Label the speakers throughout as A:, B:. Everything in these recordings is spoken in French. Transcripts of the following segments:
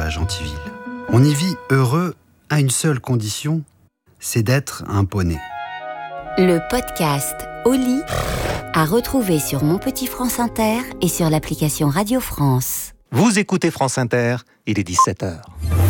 A: à Gentilville. On y vit heureux à une seule condition, c'est d'être un poney.
B: Le podcast Au lit à retrouver sur Mon Petit France Inter et sur l'application Radio France.
C: Vous écoutez France Inter, il est 17h.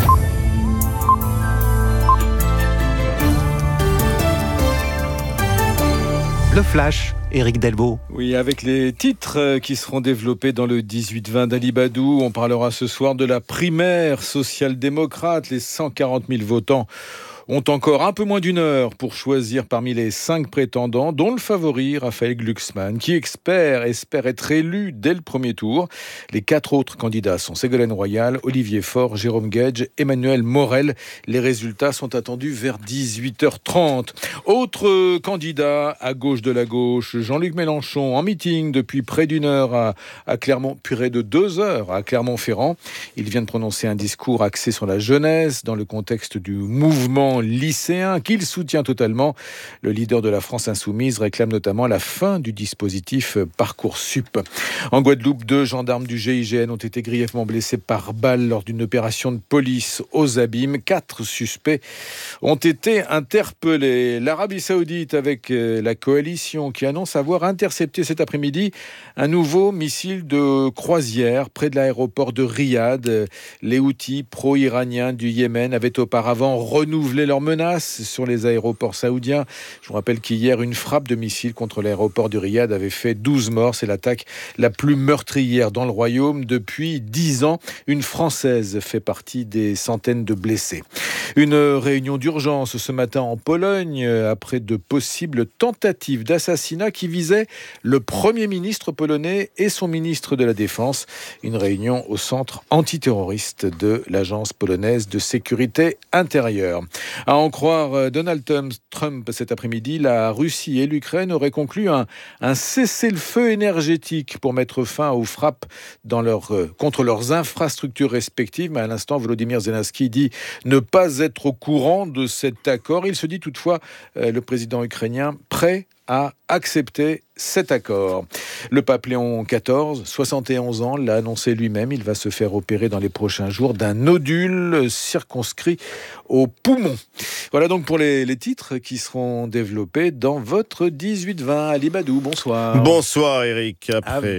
C: Le Flash, Éric Delvaux.
D: Oui, avec les titres qui seront développés dans le 18-20 d'Ali Badou, on parlera ce soir de la primaire social-démocrate. Les 140 000 votants ont encore un peu moins d'une heure pour choisir parmi les 5 prétendants, dont le favori, Raphaël Glucksmann, qui espère être élu dès le premier tour. Les 4 autres candidats sont Ségolène Royal, Olivier Faure, Jérôme Guedj, Emmanuel Morel. Les résultats sont attendus vers 18h30. Autre candidat à gauche de la gauche, Jean-Luc Mélenchon, en meeting depuis près d'une heure à Clermont, près de 2 heures à Clermont-Ferrand. Il vient de prononcer un discours axé sur la jeunesse dans le contexte du mouvement lycéen qu'il soutient totalement. Le leader de la France Insoumise réclame notamment la fin du dispositif Parcoursup. En Guadeloupe, 2 gendarmes du GIGN ont été grièvement blessés par balle lors d'une opération de police aux Abîmes. 4 suspects ont été interpellés. L'Arabie Saoudite avec la coalition qui annonce avoir intercepté cet après-midi un nouveau missile de croisière près de l'aéroport de Riyad. Les Houthis pro-iraniens du Yémen avaient auparavant renouvelé leurs menaces sur les aéroports saoudiens. Je vous rappelle qu'hier, une frappe de missile contre l'aéroport de Riyad avait fait 12 morts. C'est l'attaque la plus meurtrière dans le royaume depuis 10 ans. Une Française fait partie des centaines de blessés. Une réunion d'urgence ce matin en Pologne après de possibles tentatives d'assassinat qui visaient le Premier ministre polonais et son ministre de la Défense. Une réunion au centre antiterroriste de l'agence polonaise de sécurité intérieure. À en croire Donald Trump cet après-midi, la Russie et l'Ukraine auraient conclu un cessez-le-feu énergétique pour mettre fin aux frappes contre leurs infrastructures respectives. Mais à l'instant, Volodymyr Zelensky dit ne pas être au courant de cet accord. Il se dit toutefois, le président ukrainien, prêt à accepter cet accord. Le pape Léon XIV, 71 ans, l'a annoncé lui-même. Il va se faire opérer dans les prochains jours d'un nodule circonscrit au poumon. Voilà donc pour les titres qui seront développés dans votre 18-20. Ali Badou, bonsoir.
E: Bonsoir Eric.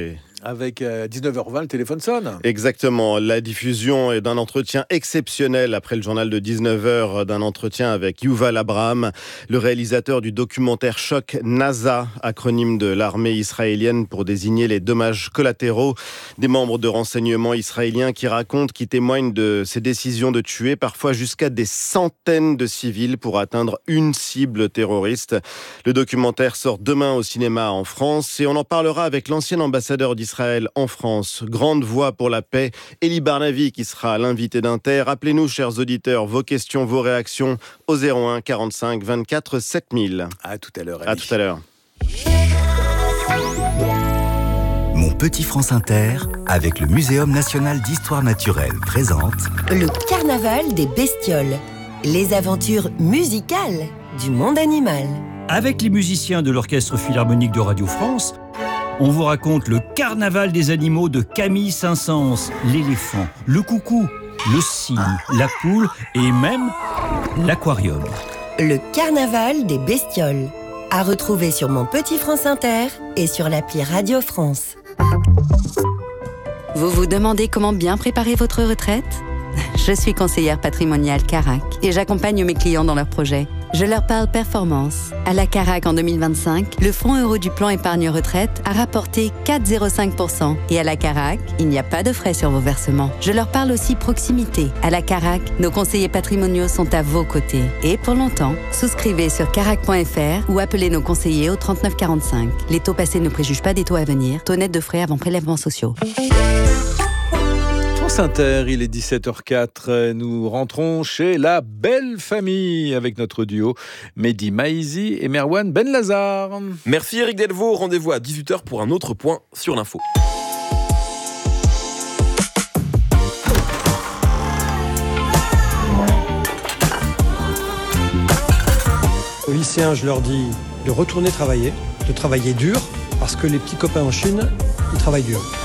D: Avec 19h20, le téléphone sonne.
E: Exactement, la diffusion est d'un entretien exceptionnel après le journal de 19h, d'un entretien avec Yuval Abraham, le réalisateur du documentaire Choc NASA, acronyme de l'armée israélienne pour désigner les dommages collatéraux des membres de renseignement israéliens qui témoignent de ces décisions de tuer parfois jusqu'à des centaines de civils pour atteindre une cible terroriste. Le documentaire sort demain au cinéma en France et on en parlera avec l'ancien ambassadeur d'Israël en France, grande voix pour la paix, Elie Barnavi qui sera l'invité d'Inter. Appelez-nous, chers auditeurs, vos questions, vos réactions au 01 45 24 7000.
D: À tout à l'heure.
E: À tout à l'heure.
F: Mon Petit France Inter, avec le Muséum national d'histoire naturelle, présente
B: Le carnaval des bestioles, les aventures musicales du monde animal.
G: Avec les musiciens de l'Orchestre Philharmonique de Radio France, on vous raconte le carnaval des animaux de Camille Saint-Saëns, l'éléphant, le coucou, le cygne, la poule et même l'aquarium.
B: Le carnaval des bestioles, à retrouver sur Mon Petit France Inter et sur l'appli Radio France.
H: Vous vous demandez comment bien préparer votre retraite ? Je suis conseillère patrimoniale Carac et j'accompagne mes clients dans leurs projets. Je leur parle performance. À la Carac en 2025, le fonds euro du plan épargne retraite a rapporté 4,05%. Et à la Carac, il n'y a pas de frais sur vos versements. Je leur parle aussi proximité. À la Carac, nos conseillers patrimoniaux sont à vos côtés. Et pour longtemps, souscrivez sur carac.fr ou appelez nos conseillers au 39 45. Les taux passés ne préjugent pas des taux à venir. Taux net de frais avant prélèvements sociaux.
D: France Inter, il est 17h04. Nous rentrons chez la belle famille avec notre duo Mehdi Maizi et Merwan Benlazar.
I: Merci Éric Delvaux. Rendez-vous à 18h pour un autre point sur l'info.
J: Aux lycéens, je leur dis de retourner travailler, de travailler dur, parce que les petits copains en Chine, ils travaillent dur.